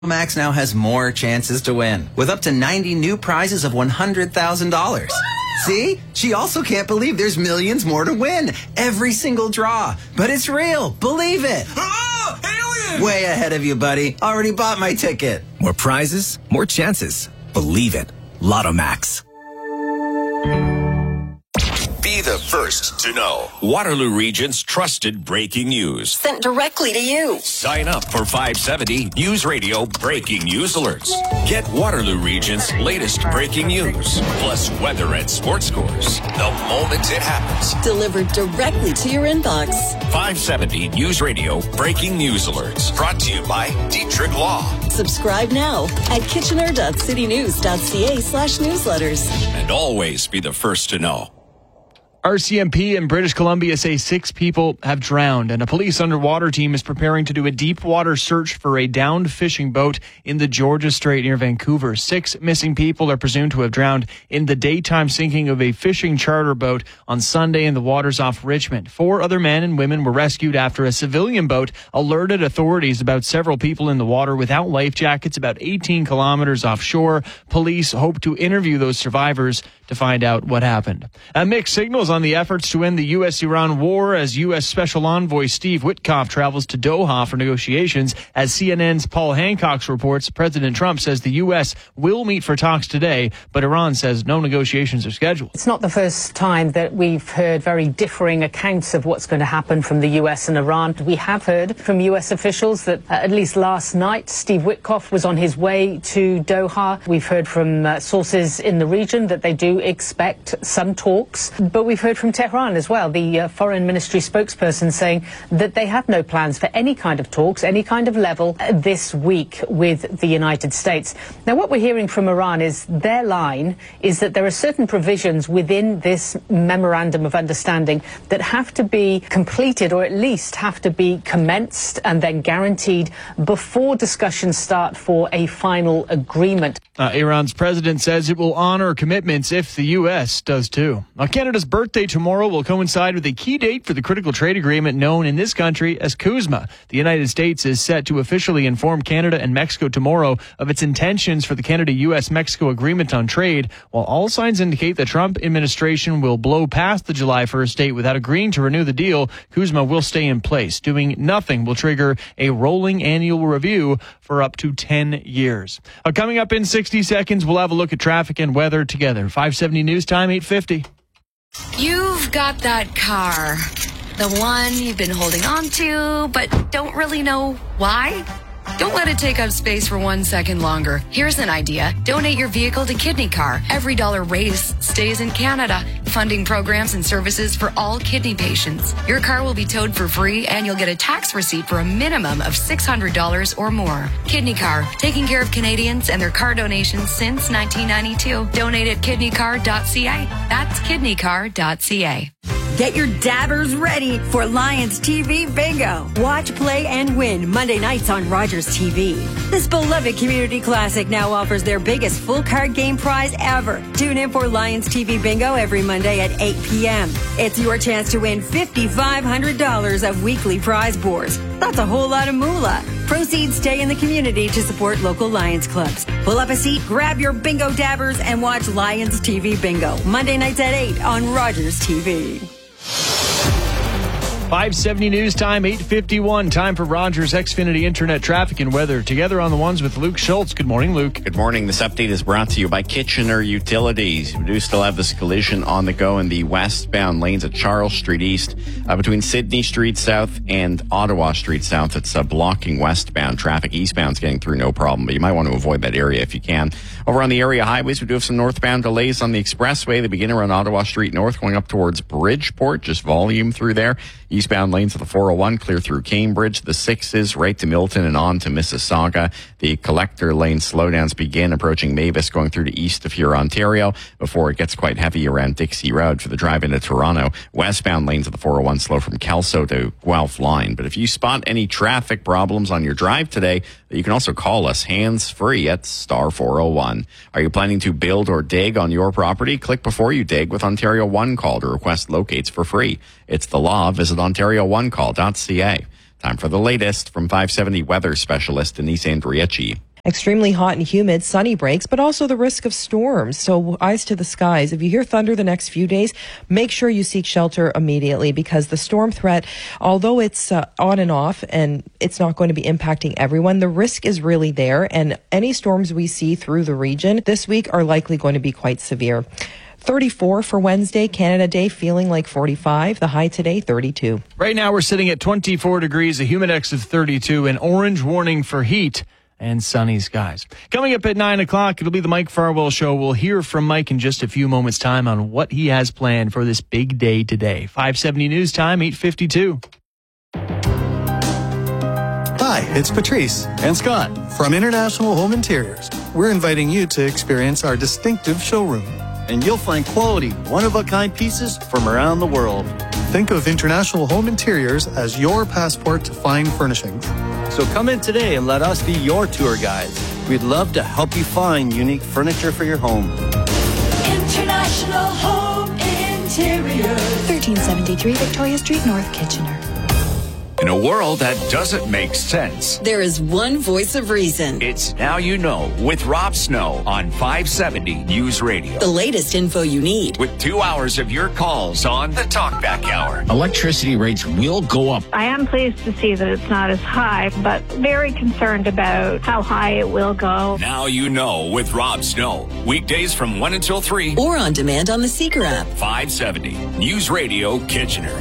Max now has more chances to win, with up to 90 new prizes of $100,000. See? She also can't believe there's millions more to win. Every single draw. But it's real. Believe it. Oh, alien! Way ahead of you, buddy. Already bought my ticket. More prizes, more chances. Believe it. Lotto Max. Be the first to know. Waterloo Region's trusted breaking news. Sent directly to you. Sign up for 570 News Radio breaking news alerts. Get Waterloo Region's latest breaking news, plus weather and sports scores the moment it happens. Delivered directly to your inbox. 570 News Radio breaking news alerts. Brought to you by Dietrich Law. Subscribe now at kitchener.citynews.ca/newsletters. And always be the first to know. RCMP in British Columbia say 6 people have drowned, and a police underwater team is preparing to do a deep water search for a downed fishing boat in the Georgia Strait near Vancouver. 6 missing people are presumed to have drowned in the daytime sinking of a fishing charter boat on Sunday in the waters off Richmond. 4 other men and women were rescued after a civilian boat alerted authorities about several people in the water without life jackets about 18 kilometers offshore. Police hope to interview those survivors to find out what happened. Mixed signals on the efforts to end the U.S.-Iran war as U.S. Special Envoy Steve Witkoff travels to Doha for negotiations. As CNN's Paul Hancock reports, President Trump says the U.S. will meet for talks today, but Iran says no negotiations are scheduled. It's not the first time that we've heard very differing accounts of what's going to happen from the U.S. and Iran. We have heard from U.S. officials that at least last night, Steve Witkoff was on his way to Doha. We've heard from sources in the region that they do expect some talks, but we've heard from Tehran as well, the foreign ministry spokesperson saying that they have no plans for any kind of talks, any kind of level this week with the United States. Now, what we're hearing from Iran is their line is that there are certain provisions within this memorandum of understanding that have to be completed, or at least have to be commenced and then guaranteed before discussions start for a final agreement. Iran's president says it will honor commitments if the U.S. does too. Canada's birthday tomorrow will coincide with a key date for the critical trade agreement known in this country as CUSMA. The United States is set to officially inform Canada and Mexico tomorrow of its intentions for the Canada-U.S.-Mexico agreement on trade, while all signs indicate the Trump administration will blow past the July 1st date without agreeing to renew the deal. CUSMA will stay in place. Doing nothing will trigger a rolling annual review for up to 10 years. Coming up in 60 seconds, we'll have a look at traffic and weather together. 570 News Time, 8:50. You've got that car, the one you've been holding on to, but don't really know why. Don't let it take up space for 1 second longer. Here's an idea. Donate your vehicle to Kidney Car. Every dollar raised stays in Canada, funding programs and services for all kidney patients. Your car will be towed for free, and you'll get a tax receipt for a minimum of $600 or more. Kidney Car, taking care of Canadians and their car donations since 1992. Donate at kidneycar.ca. That's kidneycar.ca. Get your dabbers ready for Lions TV Bingo. Watch, play, and win Monday nights on Rogers TV. This beloved community classic now offers their biggest full card game prize ever. Tune in for Lions TV Bingo every Monday at 8 p.m. It's your chance to win $5,500 of weekly prize boards. That's a whole lot of moolah. Proceeds stay in the community to support local Lions clubs. Pull up a seat, grab your bingo dabbers, and watch Lions TV Bingo Monday nights at 8 on Rogers TV. 570 News Time, 8:51. Time for Rogers Xfinity Internet traffic and weather. Together on the ones with Luke Schultz. Good morning, Luke. Good morning. This update is brought to you by Kitchener Utilities. We do still have this collision on the go in the westbound lanes at Charles Street East between Sydney Street South and Ottawa Street South. It's blocking westbound traffic. Eastbound's getting through no problem, but you might want to avoid that area if you can. Over on the area highways, we do have some northbound delays on the expressway. They begin around Ottawa Street North going up towards Bridgeport. Just volume through there. Eastbound lanes of the 401 clear through Cambridge. The 6s right to Milton and on to Mississauga. The collector lane slowdowns begin approaching Mavis going through to east of here, Ontario, before it gets quite heavy around Dixie Road for the drive into Toronto. Westbound lanes of the 401 slow from Kelso to Guelph line. But if you spot any traffic problems on your drive today, you can also call us hands-free at star 401. Are you planning to build or dig on your property? Click before you dig with Ontario One Call to request locates for free. It's the law. Visit OntarioOneCall.ca. Time for the latest from 570 weather specialist Denise Andriecci. Extremely hot and humid, sunny breaks, but also the risk of storms. So eyes to the skies. If you hear thunder the next few days, make sure you seek shelter immediately, because the storm threat, although it's on and off and it's not going to be impacting everyone, the risk is really there. And any storms we see through the region this week are likely going to be quite severe. 34 for Wednesday, Canada Day, feeling like 45. The high today, 32. Right now we're sitting at 24 degrees, a humidex of 32, an orange warning for heat and sunny skies. Coming up at 9 o'clock, it'll be the Mike Farwell Show. We'll hear from Mike in just a few moments' time on what he has planned for this big day today. 570 News Time, 8:52. Hi, it's Patrice and Scott from International Home Interiors. We're inviting you to experience our distinctive showroom. And you'll find quality, one-of-a-kind pieces from around the world. Think of International Home Interiors as your passport to fine furnishings. So come in today and let us be your tour guides. We'd love to help you find unique furniture for your home. International Home Interiors. 1373 Victoria Street, North Kitchener. In a world that doesn't make sense, there is one voice of reason. It's Now You Know with Rob Snow on 570 News Radio. The latest info you need. With 2 hours of your calls on the Talkback Hour. Electricity rates will go up. I am pleased to see that it's not as high, but very concerned about how high it will go. Now You Know with Rob Snow. Weekdays from 1 until 3. Or on demand on the Seeker app. 570 News Radio Kitchener.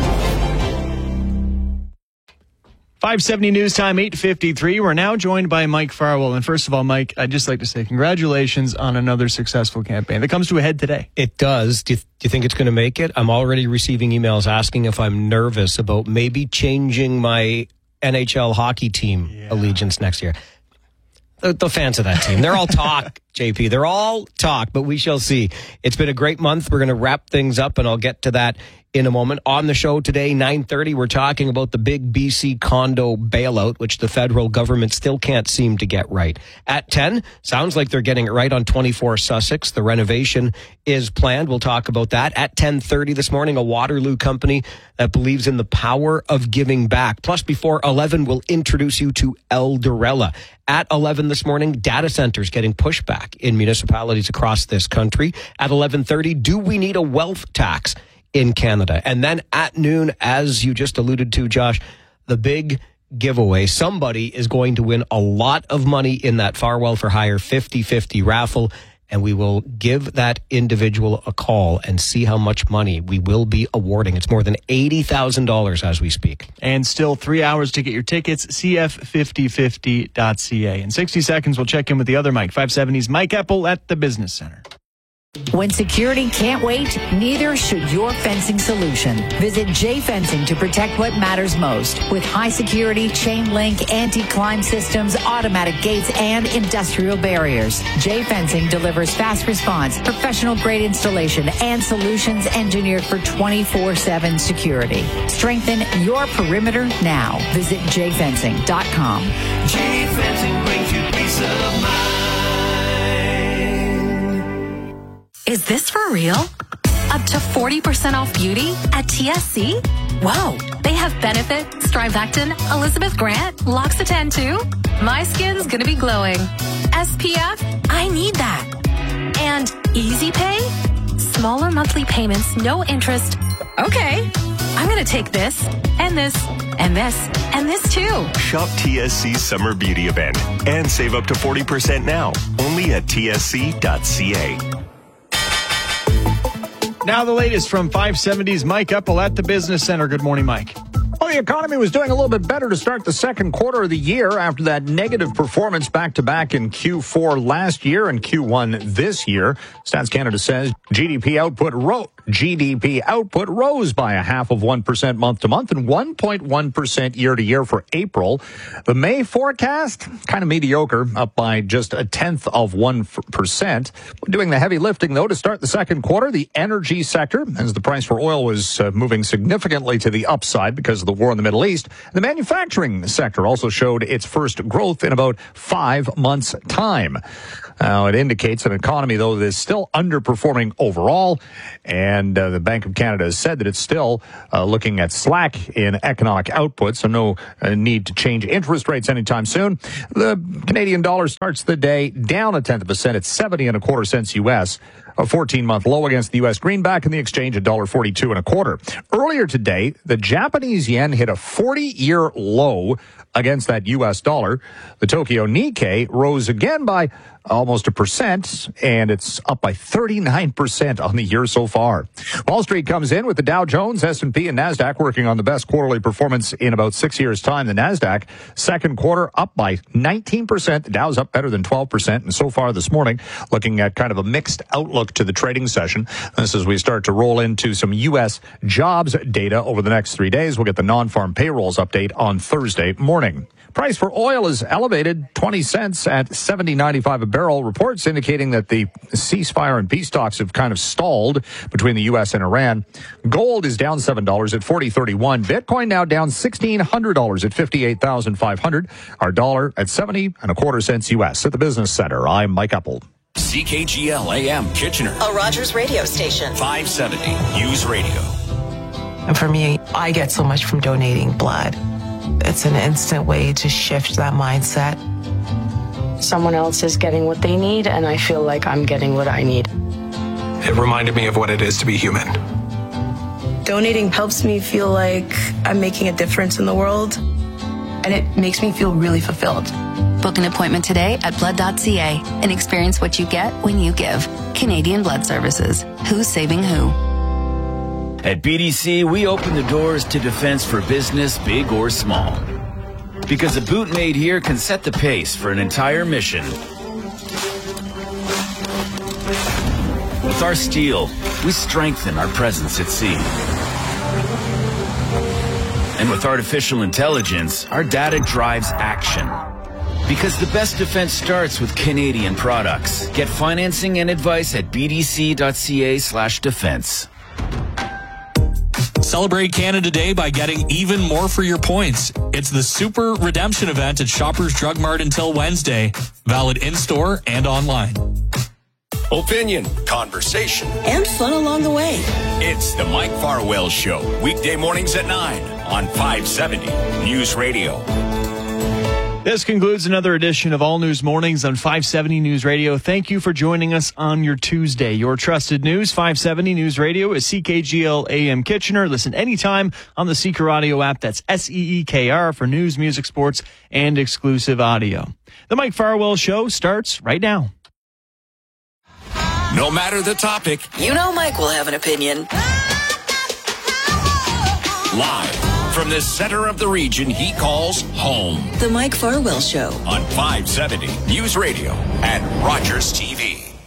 570 News Time, 8:53. We're now joined by Mike Farwell. And first of all, Mike, I'd just like to say congratulations on another successful campaign that comes to a head today. It does. Do you think it's going to make it? I'm already receiving emails asking if I'm nervous about maybe changing my NHL hockey team allegiance next year. The fans of that team, they're all talk, JP. They're all talk, but we shall see. It's been a great month. We're going to wrap things up, and I'll get to that in a moment. On the show today, 9:30, we're talking about the big BC condo bailout, which the federal government still can't seem to get right. At 10, sounds like they're getting it right on 24 Sussex. The renovation is planned. We'll talk about that. At 10:30 this morning, a Waterloo company that believes in the power of giving back. Plus, before 11, we'll introduce you to Eldorella. At 11 this morning, data centers getting pushback in municipalities across this country. At 11:30, do we need a wealth tax in Canada? And then at noon, as you just alluded to, Josh, the big giveaway. Somebody is going to win a lot of money in that Farwell for Hire 50-50 raffle, and we will give that individual a call and see how much money we will be awarding. It's more than $80,000 as we speak. And still 3 hours to get your tickets, cf5050.ca. In 60 seconds, we'll check in with the other Mike, 570's Mike Eppel at the Business Center. When security can't wait, neither should your fencing solution. Visit J Fencing to protect what matters most. With high security, chain link, anti-climb systems, automatic gates, and industrial barriers. J Fencing delivers fast response, professional grade installation, and solutions engineered for 24/7 security. Strengthen your perimeter now. Visit jfencing.com. J Fencing brings you peace of mind. Is this for real? Up to 40% off beauty at TSC? Whoa, they have Benefit, Strivectin, Elizabeth Grant, L'Occitane too? My skin's gonna be glowing. SPF? I need that. And Easy Pay? Smaller monthly payments, no interest. Okay, I'm gonna take this, and this, and this, and this too. Shop TSC's Summer Beauty Event and save up to 40% now, only at tsc.ca. Now the latest from 570's Mike Eppel at the Business Center. Good morning, Mike. Well, the economy was doing a little bit better to start the second quarter of the year after that negative performance back-to-back in Q4 last year and Q1 this year. Stats Canada says GDP output rose by 0.5% month-to-month and 1.1% year-to-year for April. The May forecast, kind of mediocre, up by just 0.1%. Doing the heavy lifting, though, to start the second quarter, the energy sector, as the price for oil was moving significantly to the upside because of the war war in the Middle East. The manufacturing sector also showed its first growth in about 5 months' time. Now, it indicates an economy, though, that is still underperforming overall, and the Bank of Canada has said that it's still looking at slack in economic output, so no need to change interest rates anytime soon. The Canadian dollar starts the day down 0.1%. It's 70.25 cents U.S., a 14-month low against the U.S. greenback, and the exchange at $1.4225. Earlier today, the Japanese yen hit a 40-year low against that U.S. dollar. The Tokyo Nikkei rose again by almost 1%, and it's up by 39% on the year so far. Wall Street comes in with the Dow Jones, S&P, and NASDAQ working on the best quarterly performance in about 6 years' time. The NASDAQ, second quarter, up by 19%. The Dow's up better than 12%. And so far this morning, looking at kind of a mixed outlook to the trading session. This is as we start to roll into some U.S. jobs data over the next 3 days. We'll get the non-farm payrolls update on Thursday morning. Price for oil is elevated 20 cents at $70.95 a barrel. Reports indicating that the ceasefire and peace talks have kind of stalled between the U.S. and Iran. Gold is down $7 at $40.31. Bitcoin now down $1,600 at $58,500. Our dollar at 70.25 cents U.S. At the Business Center, I'm Mike Epple. CKGL AM Kitchener. A Rogers radio station. 570 News Radio. And for me, I get so much from donating blood. It's an instant way to shift that mindset. Someone else is getting what they need, and I feel like I'm getting what I need. It reminded me of what it is to be human. Donating helps me feel like I'm making a difference in the world, and it makes me feel really fulfilled. Book an appointment today at blood.ca and experience what you get when you give. Canadian Blood Services. Who's saving who? At BDC, we open the doors to defense for business, big or small. Because a boot made here can set the pace for an entire mission. With our steel, we strengthen our presence at sea. And with artificial intelligence, our data drives action. Because the best defense starts with Canadian products. Get financing and advice at bdc.ca/defense. Celebrate Canada Day by getting even more for your points. It's the Super Redemption event at Shoppers Drug Mart until Wednesday. Valid in-store and online. Opinion, conversation, and fun along the way. It's the Mike Farwell Show. Weekday mornings at 9 on 570 News Radio. This concludes another edition of All News Mornings on 570 News Radio. Thank you for joining us on your Tuesday. Your trusted news, 570 News Radio, is CKGL AM Kitchener. Listen anytime on the Seeker Audio app. That's SEEKR for news, music, sports, and exclusive audio. The Mike Farwell Show starts right now. No matter the topic, you know Mike will have an opinion. Live from the center of the region he calls home. The Mike Farwell Show. On 570 News Radio and Rogers TV.